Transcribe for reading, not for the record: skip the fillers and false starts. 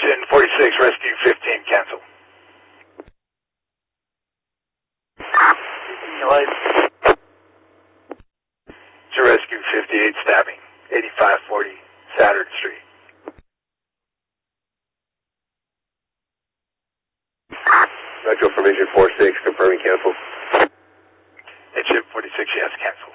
Engine 46, rescue 15, cancel. To rescue 58, stabbing, 8540 Saturn Street. Metro from Engine 46, confirming cancel. Engine 46, yes, cancel.